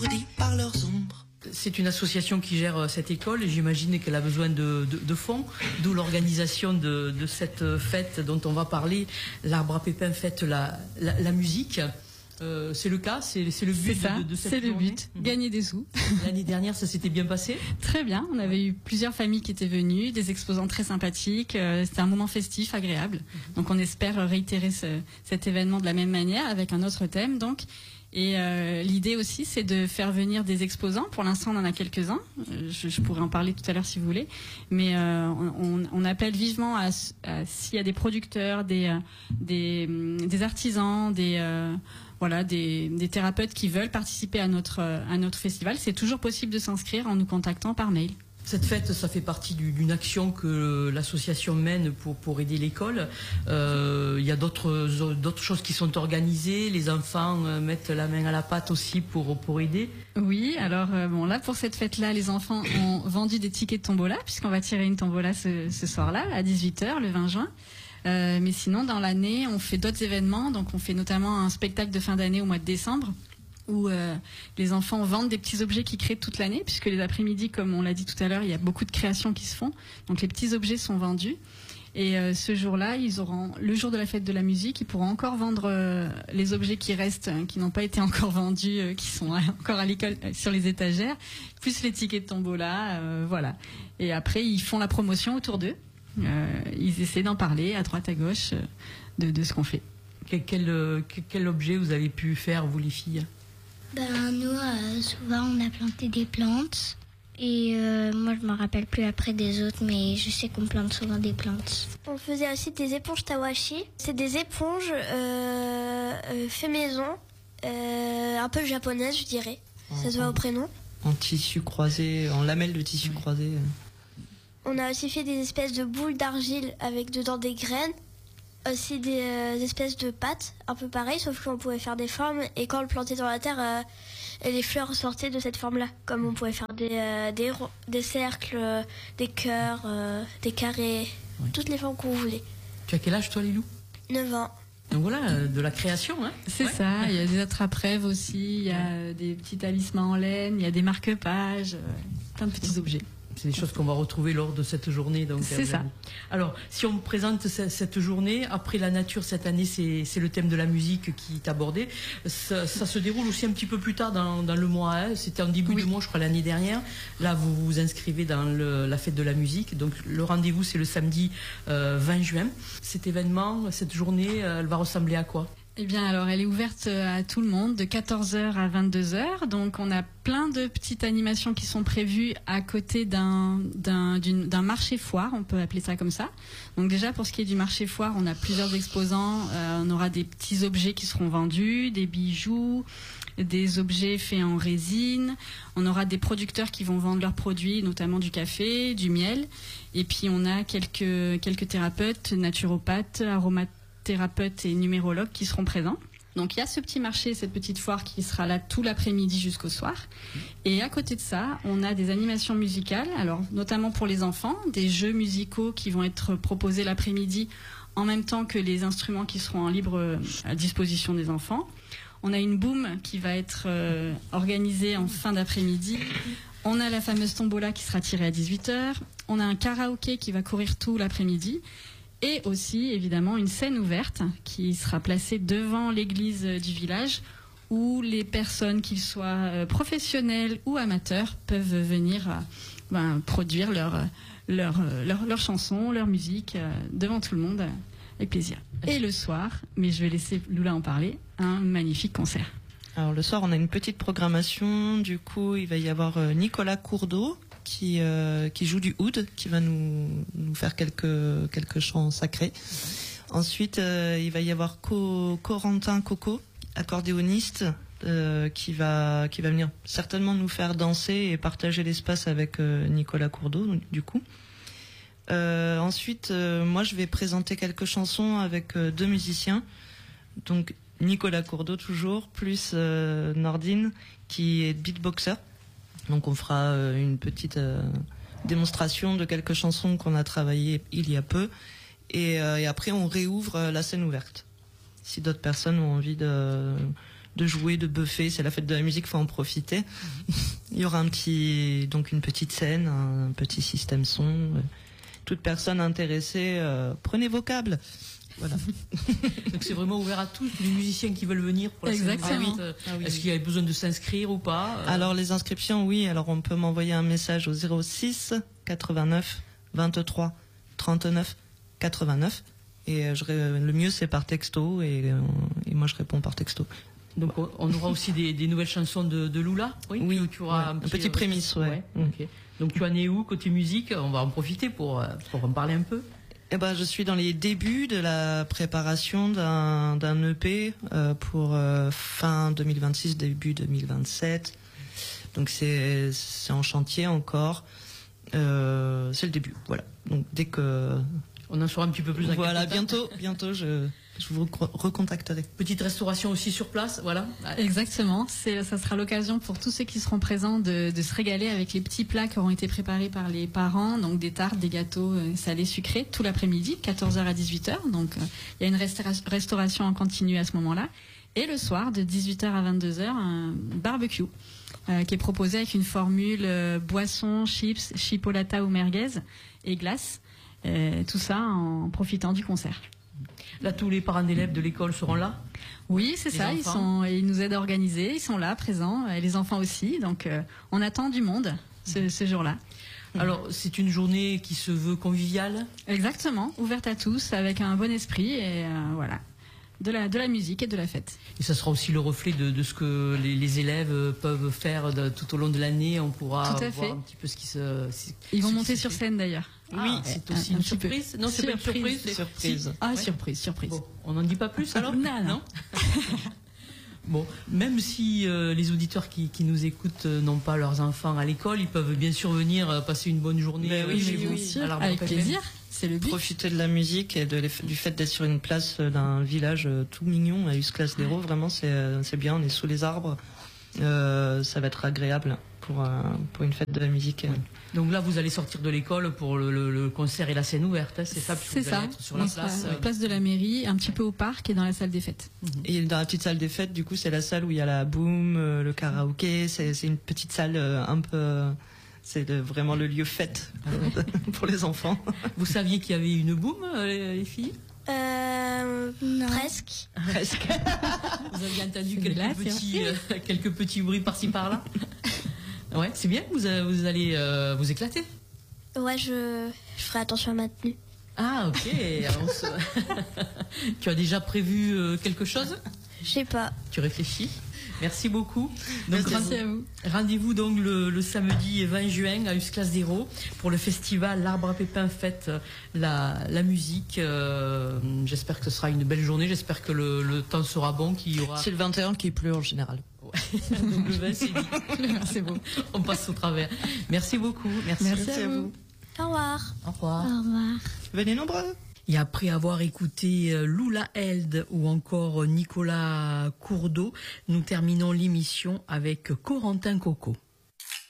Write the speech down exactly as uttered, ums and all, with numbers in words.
étourdis par leurs ombres. C'est une association qui gère cette école et j'imagine qu'elle a besoin de, de, de fonds, d'où l'organisation de, de cette fête dont on va parler. L'Arbre à Pépins fête la, la, la musique. Euh, c'est le cas, c'est, c'est le but ça, de, de cette c'est journée. le but, gagner des sous. L'année dernière, ça s'était bien passé? Très bien, on avait eu plusieurs familles qui étaient venues, des exposants très sympathiques, euh, c'était un moment festif, agréable. Donc on espère réitérer ce, cet événement de la même manière, avec un autre thème donc. Et euh, l'idée aussi, c'est de faire venir des exposants. Pour l'instant, on en a quelques-uns. Je, je pourrais en parler tout à l'heure si vous voulez. Mais euh, on, on appelle vivement à, à s'il y a des producteurs, des, des, des artisans, des euh, voilà, des, des thérapeutes qui veulent participer à notre à notre festival. C'est toujours possible de s'inscrire en nous contactant par mail. Cette fête, ça fait partie du, d'une action que l'association mène pour, pour aider l'école. Euh, il y a d'autres, d'autres choses qui sont organisées. Les enfants mettent la main à la pâte aussi pour, pour aider. Oui, alors euh, bon là pour cette fête-là, les enfants ont vendu des tickets de tombola puisqu'on va tirer une tombola ce, ce soir-là à dix-huit heures le vingt juin. Euh, mais sinon dans l'année, on fait d'autres événements. Donc on fait notamment un spectacle de fin d'année au mois de décembre, où euh, les enfants vendent des petits objets qu'ils créent toute l'année, puisque les après-midi, comme on l'a dit tout à l'heure, il y a beaucoup de créations qui se font. Donc les petits objets sont vendus. Et euh, ce jour-là, ils auront, le jour de la fête de la musique, ils pourront encore vendre euh, les objets qui restent, hein, qui n'ont pas été encore vendus, euh, qui sont encore à l'école, euh, sur les étagères, plus les tickets de tombola, euh, voilà. Et après, ils font la promotion autour d'eux. Euh, ils essaient d'en parler à droite, à gauche, euh, de, de ce qu'on fait. Quel, quel, quel objet vous avez pu faire, vous les filles? Ben, nous, euh, souvent, on a planté des plantes. Et euh, moi, je me rappelle plus après des autres, mais je sais qu'on plante souvent des plantes. On faisait aussi des éponges tawashi. C'est des éponges euh, euh, fait maison, euh, un peu japonaises, je dirais. Ça se voit au prénom. En tissu croisé, en lamelles de tissu oui. croisé. On a aussi fait des espèces de boules d'argile avec dedans des graines. Aussi des euh, espèces de pâtes, un peu pareil, sauf qu'on pouvait faire des formes. Et quand on le plantait dans la terre, euh, les fleurs sortaient de cette forme-là. Comme on pouvait faire des, euh, des, des cercles, euh, des cœurs, euh, des carrés, oui. Toutes les formes qu'on voulait. Tu as quel âge toi, Lilou? neuf ans. Donc voilà, de la création, hein. C'est ouais. ça, il y a des attrape-rêves aussi, il y a ouais. des petits talismans en laine, il y a des marque-pages, euh, plein de petits objets. C'est des choses qu'on va retrouver lors de cette journée. Donc, c'est euh, ça. Alors, si on présente cette journée, après la nature, cette année, c'est, c'est le thème de la musique qui est abordé. Ça, ça se déroule aussi un petit peu plus tard dans, dans le mois. Hein. C'était en début oui. de mois, je crois, l'année dernière. Là, vous vous inscrivez dans le, la fête de la musique. Donc, le rendez-vous, c'est le samedi euh, vingt juin. Cet événement, cette journée, elle va ressembler à quoi ? Eh bien, alors, elle est ouverte à tout le monde de quatorze heures à vingt-deux heures. Donc, on a plein de petites animations qui sont prévues à côté d'un, d'un, d'une, d'un marché foire. On peut appeler ça comme ça. Donc, déjà, pour ce qui est du marché foire, on a plusieurs exposants. Euh, on aura des petits objets qui seront vendus, des bijoux, des objets faits en résine. On aura des producteurs qui vont vendre leurs produits, notamment du café, du miel. Et puis, on a quelques, quelques thérapeutes, naturopathes, aromathérapeutes, thérapeutes et numérologues qui seront présents. Donc il y a ce petit marché, cette petite foire qui sera là tout l'après-midi jusqu'au soir. Et à côté de ça, on a des animations musicales, alors notamment pour les enfants, des jeux musicaux qui vont être proposés l'après-midi en même temps que les instruments qui seront en libre à disposition des enfants. On a une boum qui va être euh, organisée en fin d'après-midi. On a la fameuse tombola qui sera tirée à dix-huit heures. On a un karaoké qui va courir tout l'après-midi. Et aussi, évidemment, une scène ouverte qui sera placée devant l'église du village où les personnes, qu'ils soient professionnels ou amateurs, peuvent venir ben, produire leur, leur, leur, leur chanson, leur musique devant tout le monde avec plaisir. Et le soir, mais je vais laisser Lula en parler, un magnifique concert. Alors le soir, on a une petite programmation. Du coup, il va y avoir Nicolas Courdeau qui euh, qui joue du oud, qui va nous nous faire quelques quelques chants sacrés. Ensuite, euh, il va y avoir Co, Corentin Coco, accordéoniste, euh, qui va qui va venir certainement nous faire danser et partager l'espace avec euh, Nicolas Courdeau. Du coup, euh, ensuite, euh, moi, je vais présenter quelques chansons avec euh, deux musiciens. Donc Nicolas Courdeau toujours, plus euh, Nordine qui est beatboxer. Donc on fera euh, une petite euh, démonstration de quelques chansons qu'on a travaillées il y a peu. Et, euh, et après on réouvre euh, la scène ouverte. Si d'autres personnes ont envie de, de jouer, de buffer. C'est la fête de la musique, faut en profiter. Mmh. Il y aura un petit, donc une petite scène, un petit système son. Toute personne intéressée, euh, prenez vos câbles. Voilà. Donc c'est vraiment ouvert à tous, les musiciens qui veulent venir pour la Exactement. scène. Ah oui. Est-ce qu'il y a besoin de s'inscrire ou pas? Alors les inscriptions, oui. Alors on peut m'envoyer un message au zéro six quatre-vingt-neuf vingt-trois trente-neuf quatre-vingt-neuf et je, le mieux c'est par texto et, et moi je réponds par texto. Donc on, on aura aussi des, des nouvelles chansons de, de Lula. Oui. Oui. Tu, tu auras ouais. un petit, un petit prémisse, ouais. ouais. Mm. Okay. Donc tu en es où côté musique? On va en profiter pour pour en parler un peu. Eh ben, je suis dans les débuts de la préparation d'un d'un E P euh, pour euh, fin deux mille vingt-six, début deux mille vingt-sept. Donc c'est c'est en chantier encore. Euh, c'est le début, voilà. Donc dès que on en saura un petit peu plus. Voilà, bientôt, bientôt, je je vous recontacterai. Petite restauration aussi sur place, voilà. Exactement. C'est, ça sera l'occasion pour tous ceux qui seront présents de, de se régaler avec les petits plats qui auront été préparés par les parents, donc des tartes, des gâteaux euh, salés, sucrés, tout l'après-midi, quatorze heures à dix-huit heures. Donc, euh, il y a une restaura- restauration en continu à ce moment-là. Et le soir, de dix-huit heures à vingt-deux heures, un barbecue euh, qui est proposé avec une formule euh, boisson, chips, chipolata ou merguez et glace. Euh, tout ça en profitant du concert. Là, tous les parents d'élèves de l'école seront là? Oui, c'est les ça. Enfants. Ils sont, ils nous aident à organiser. Ils sont là, présents, et les enfants aussi. Donc, euh, on attend du monde ce, ce jour-là. Alors, c'est une journée qui se veut conviviale? Exactement, ouverte à tous, avec un bon esprit et euh, voilà, de la de la musique et de la fête. Et ça sera aussi le reflet de, de ce que les, les élèves peuvent faire de, tout au long de l'année. On pourra Tout à voir fait. un petit peu ce qui se. Ils vont ce qui monter se sur fait. scène d'ailleurs. Oui, Ah, c'est un- aussi un une petit peu. surprise. Non, c'est pas une surprise. c'est- Surprise. Si. Ah, Ouais. surprise, surprise. Bon, on n'en dit pas plus alors? Non, non. Bon, même si euh, les auditeurs qui, qui nous écoutent euh, n'ont pas leurs enfants à l'école, ils peuvent bien sûr venir euh, passer une bonne journée. Mais oui, euh, chez oui, vous, oui. sûr, à l'Arbre avec F M. plaisir. C'est le but. Profiter de la musique et de l'eff- du fait d'être sur une place d'un village euh, tout mignon à Usclas d'Hérault. Vraiment, c'est euh, c'est bien. On est sous les arbres. Euh, ça va être agréable pour euh, pour une fête de la musique. Donc là, vous allez sortir de l'école pour le, le- le concert et la scène ouverte, hein, c'est ça, puisque C'est vous allez ça. être sur la On sera place. à la place de la mairie, un petit peu au parc et dans la salle des fêtes. Et dans la petite salle des fêtes, du coup, c'est la salle où il y a la boom, euh, le karaoké. C'est c'est une petite salle euh, un peu. euh, C'est de- vraiment le lieu fête euh, pour les enfants. Vous saviez qu'il y avait une boom, euh, les, les filles? Euh, Non. presque. Presque. Vous avez entendu C'est quelques là, c'est petits, euh, quelques petits bruits par-ci par-là? Ouais, c'est bien, vous, euh, vous allez euh, vous éclater. Ouais, je, je ferai attention à ma tenue. Ah, ok. on se- Tu as déjà prévu euh, quelque chose? Je sais pas. Tu réfléchis? Merci beaucoup. Donc, Merci à vous. rendez-vous donc le, le samedi vingt juin à Usclas d'Hérault pour le festival L'Arbre à Pépins fête la, la musique. Euh, j'espère que ce sera une belle journée. J'espère que le, le temps sera bon, qu'il y aura. C'est le vingt et un qui pleut en général. Donc le vingt, c'est dit. C'est beau. On passe au travers. Merci beaucoup. Merci. Merci à vous. Au revoir. Au revoir. Au revoir. Venez nombreux. Et après avoir écouté euh, Lula Held ou encore Nicolas Courdeau, nous terminons l'émission avec Corentin Coco.